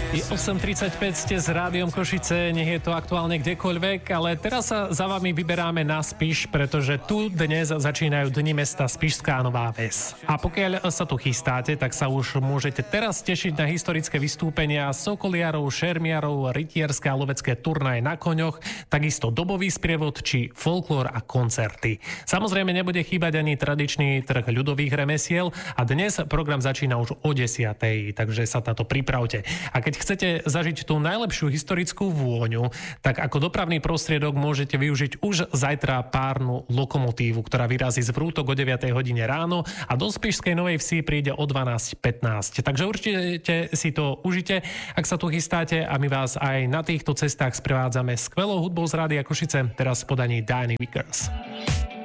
Je 8.35, ste s Rádiom Košice, nech je to aktuálne kdekoľvek, ale teraz sa za vami vyberáme na Spiš, pretože tu dnes začínajú Dni mesta Spišská Nová Ves. A pokiaľ sa tu chystáte, tak sa už môžete teraz tešiť na historické vystúpenia sokoliarov, šermiarov, rytierské a lovecké turnaje na koňoch, takisto dobový sprievod či folklór a koncerty. Samozrejme nebude chýbať ani tradičný trh ľudových remesiel a dnes program začína už o 10:00, takže sa táto pripravte. A keď chcete zažiť tú najlepšiu historickú vôňu, tak ako dopravný prostriedok môžete využiť už zajtra párnu lokomotívu, ktorá vyrazí z Vrútok o 9:00 ráno a do Spišskej Novej Vsi príde o 12:15. Takže určite si to užite, ak sa tu chystáte, a my vás aj na týchto cestách sprevádzame skvelou hudbou z Rádia Košice, teraz v podaní Danny Vickers.